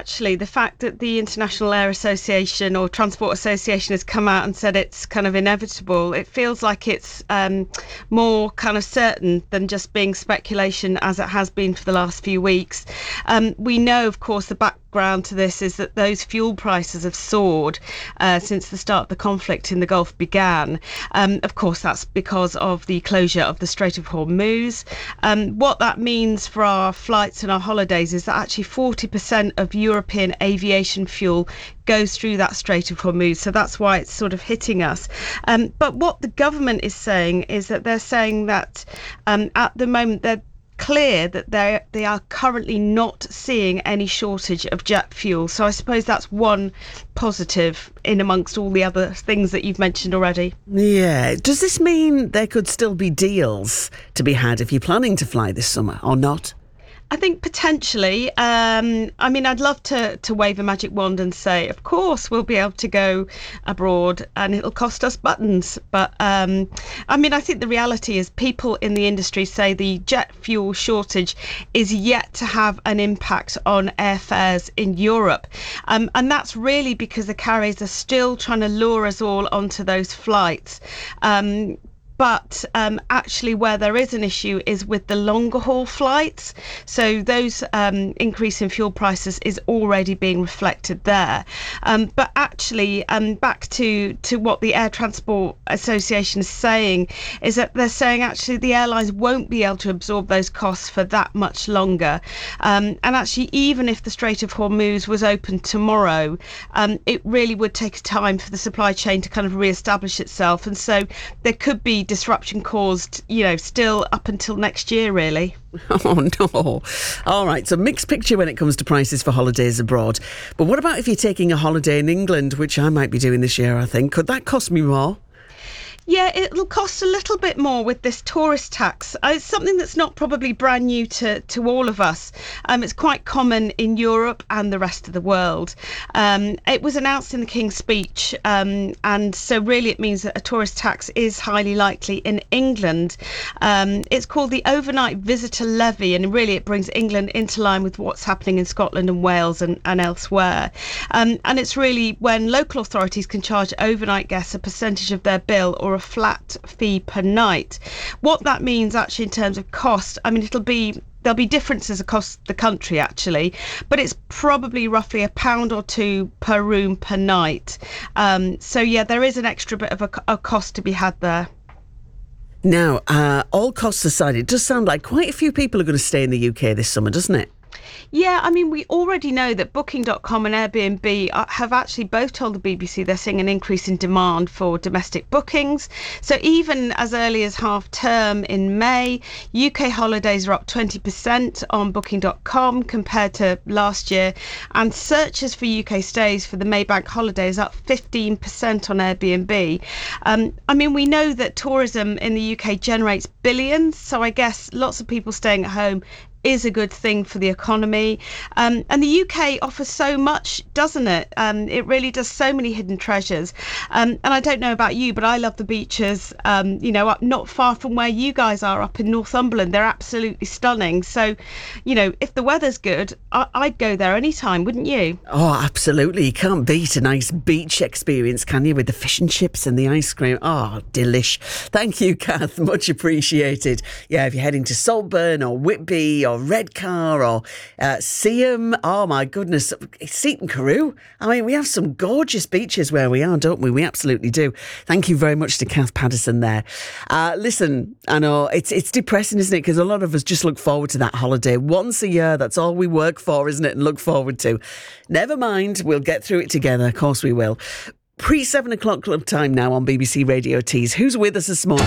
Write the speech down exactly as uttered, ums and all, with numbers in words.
actually, the fact that the International Air Association or Transport Association has come out and said it's kind of inevitable, it feels like it's um, more kind of certain than just being speculation as it has been for the last few weeks. Um, we know, of course, the background to this is that those fuel prices have soared uh, since the start of the conflict in the Gulf began. Um, of course, that's because of the closure of the Strait of Hormuz. Um, what that means for our flights and our holidays is that actually forty percent of European aviation fuel goes through that Strait of Hormuz. So that's why it's sort of hitting us. Um, but what the government is saying is that they're saying that um, at the moment they're clear that they they are currently not seeing any shortage of jet fuel. So I suppose that's one positive in amongst all the other things that you've mentioned already. Yeah. Does this mean there could still be deals to be had if you're planning to fly this summer or not? I think potentially. Um, I mean, I'd love to to wave a magic wand and say, of course, we'll be able to go abroad and it'll cost us buttons. But um, I mean, I think the reality is people in the industry say the jet fuel shortage is yet to have an impact on airfares in Europe. Um, and that's really because the carriers are still trying to lure us all onto those flights. Um, But um, actually where there is an issue is with the longer haul flights. So those um, increase in fuel prices is already being reflected there. Um, but actually, um, back to, to what the Air Transport Association is saying, is that they're saying actually the airlines won't be able to absorb those costs for that much longer. Um, and actually, even if the Strait of Hormuz was open tomorrow, um, it really would take time for the supply chain to kind of re-establish itself. And so there could be disruption caused, you know, still up until next year, really. Oh, no. All right, so mixed picture when it comes to prices for holidays abroad. But what about if you're taking a holiday in England, which I might be doing this year, I think? Could that cost me more? Yeah, it'll cost a little bit more with this tourist tax. Uh, it's something that's not probably brand new to, to all of us. Um, it's quite common in Europe and the rest of the world. Um, it was announced in the King's Speech, um, and so really it means that a tourist tax is highly likely in England. Um, it's called the Overnight Visitor Levy, and really it brings England into line with what's happening in Scotland and Wales and, and elsewhere. Um, and it's really when local authorities can charge overnight guests a percentage of their bill or a flat fee per night. What that means actually in terms of cost, I mean, it'll be there'll be differences across the country actually, but it's probably roughly a pound or two per room per night. Um, so yeah, there is an extra bit of a, a cost to be had there. Now, uh, all costs aside, it does sound like quite a few people are going to stay in the U K this summer, doesn't it? Yeah, I mean, we already know that Booking dot com and Airbnb are, have actually both told the B B C they're seeing an increase in demand for domestic bookings. So even as early as half term in May, U K holidays are up twenty percent on Booking dot com compared to last year. And searches for U K stays for the May bank holiday is up fifteen percent on Airbnb. Um, I mean, we know that tourism in the U K generates billions. So I guess lots of people staying at home is a good thing for the economy. Um, and the U K offers so much, doesn't it? Um, it really does so many hidden treasures. Um, and I don't know about you, but I love the beaches, um, you know, up not far from where you guys are up in Northumberland. They're absolutely stunning. So, you know, if the weather's good, I- I'd go there anytime, wouldn't you? Oh, absolutely. You can't beat a nice beach experience, can you? With the fish and chips and the ice cream. Oh, delish. Thank you, Kath. Much appreciated. Yeah, if you're heading to Saltburn or Whitby or Redcar or uh, Seaham, oh my goodness, Seaton Carew. I mean, we have some gorgeous beaches where we are, don't we? We absolutely do. Thank you very much to Kath Paddison there. Uh, listen, I know it's it's depressing, isn't it? Because a lot of us just look forward to that holiday once a year. That's all we work for, isn't it? And look forward to. Never mind, we'll get through it together. Of course we will. Pre seven o'clock club time now on B B C Radio Tees. Who's with us this morning?